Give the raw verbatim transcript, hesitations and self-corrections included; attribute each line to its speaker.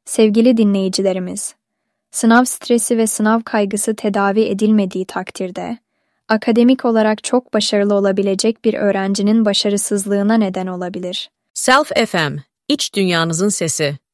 Speaker 1: Sevgili dinleyicilerimiz, sınav stresi ve sınav kaygısı tedavi edilmediği takdirde, akademik olarak çok başarılı olabilecek bir öğrencinin başarısızlığına neden olabilir.
Speaker 2: Self F M, iç dünyanızın sesi.